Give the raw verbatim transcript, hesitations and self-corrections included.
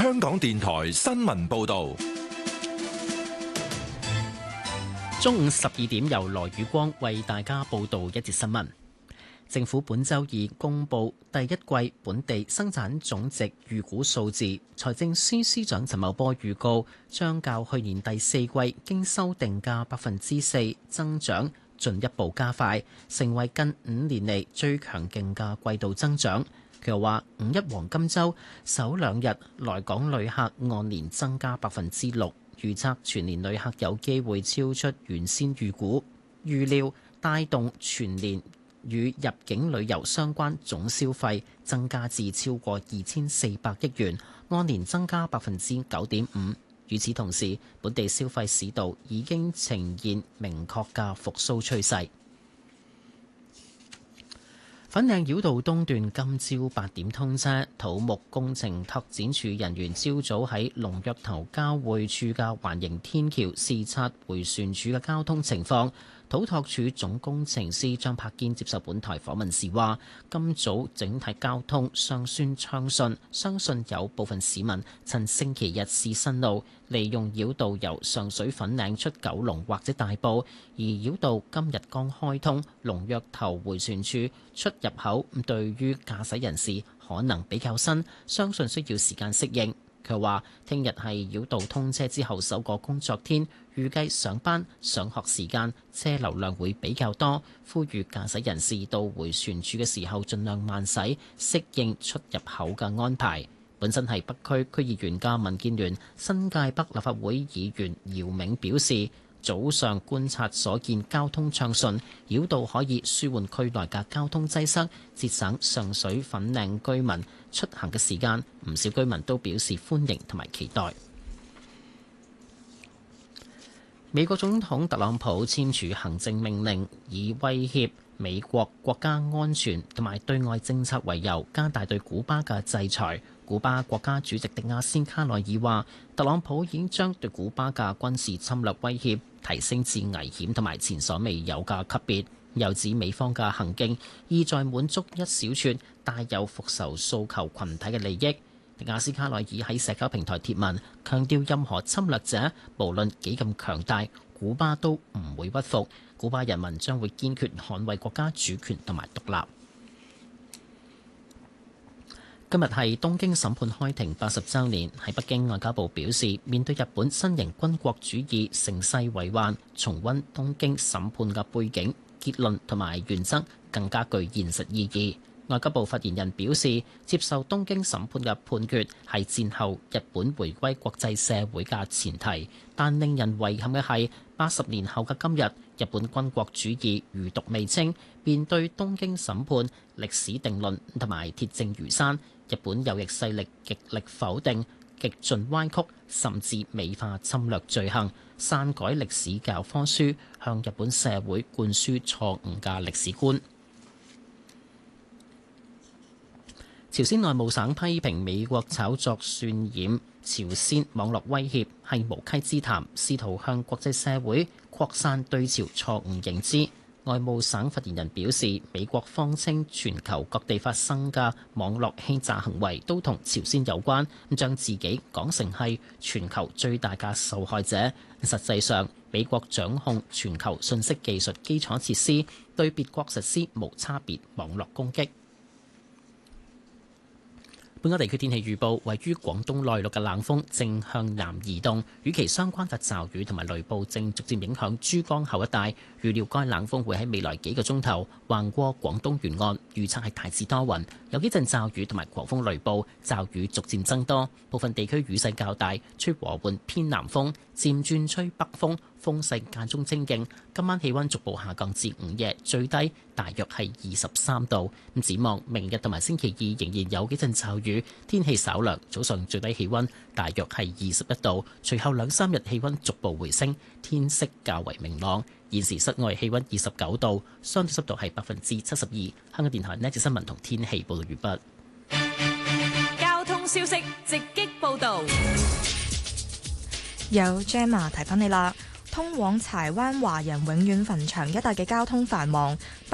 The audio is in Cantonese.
香港電台新聞報道。 中午十二點，由羅宇光為大家報道一節新聞。政府本週二公布第一季本地生產總值預估數字，財政司司長陳茂波預告，將較去年第四季經修訂嘅百分之四增長進一步加快，成為近五年嚟最強勁嘅季度增長。佢又話，五一黃金週首兩日來港旅客按年增加百分之六，預測全年旅客有機會超出原先預估，預料帶動全年與入境旅遊相關總消費增加至超過二千四百億元，按年增加百分之九點五。與此同時，本地消費市道已經呈現明確嘅復甦趨勢。粉嶺繞道東段今朝八點通車，土木工程拓展署人員朝早喺龍躍頭交匯處嘅環形天橋視察迴旋處嘅交通情況。土拓署總工程師張柏堅接受本台訪問時話，今早整體交通尚算暢順，相信有部分市民趁星期日試新路，利用繞道由上水粉嶺出九龍或者大埔，而繞道今日剛開通龍躍頭迴旋處出入口，對於駕駛人士可能比較新，相信需要時間適應。佢話：聽日係繞道通車之後首個工作天，預計上班、上學時間車流量會比較多，呼籲駕駛人士到迴旋處嘅時候盡量慢駛，適應出入口嘅安排。本身係北區區議員嘅民建聯新界北立法會議員姚明表示，早上觀察所見交通暢順，繞道可以舒緩區內嘅交通擠塞，節省上水粉嶺居民出行嘅時間。唔少居民都表示歡迎同埋期待。美國總統特朗普簽署行政命令，以威脅美國國家安全同埋對外政策為由，加大對古巴嘅制裁。古巴國家主席迪亞斯卡內爾話，特朗普已經將對古巴嘅軍事侵略威脅提升至危險同埋前所未有嘅級別。又指美方嘅行徑意在滿足一小撮帶有復仇訴求群體嘅利益。迪亞斯卡內爾喺社交平台貼文，強調任何侵略者無論幾咁強大，古巴都唔會屈服。古巴人民將會堅決捍衛國家主權同埋獨立。今日係東京審判開庭八十週年，喺北京外交部表示，面對日本新型軍國主義乘勢為患，重溫東京審判嘅背景、結論同埋原則更加具現實意義。外交部發言人表示，接受東京審判嘅判決係戰後日本回歸國際社會嘅前提，但令人遺憾嘅係，八十年後嘅今日，日本軍國主義餘毒未清，面對東京審判歷史定論同埋鐵證如山，日本右翼勢力極力否定、極盡歪曲，甚至美化侵略罪行，篡改歷史教科書，向日本社會灌輸錯誤嘅歷史觀。朝鮮內務省批評美國炒作渲染朝鮮網絡威脅係無稽之談，試圖向國際社會擴散對朝錯誤認知。外務省發言人表示，美國謊稱全球各地發生嘅網絡欺詐行為都同朝鮮有關，將自己講成係全球最大嘅受害者。實際上，美國掌控全球信息技術基礎設施，對別國實施無差別網絡攻擊。本港地區天氣預報，位於廣東內陸嘅冷鋒正向南移動，與其相關嘅驟雨同埋雷暴正逐漸影響珠江口一帶。預料該冷鋒會喺未來幾個鐘頭橫過廣東沿岸，預測係大致多雲，有幾陣驟雨同埋狂風雷暴，驟雨逐漸增多，部分地區雨勢較大，吹和緩偏南風，漸轉吹北風，風勢間中清勁。今晚氣溫逐步下降至午夜最低大約係二十三度。咁展望明日同埋星期二仍然有幾陣驟雨，天氣稍涼，早上最低氣溫大約係二十一度。隨後兩三日氣溫逐步回升，天色較為明朗。現時室外氣溫二十九度，相對濕度係百分之七十二。香港電台呢節新聞同天氣報道完畢。 交通消息直擊報道， 有 Gemma 提翻你啦。通往柴灣華人永遠墳場一帶嘅交通繁忙。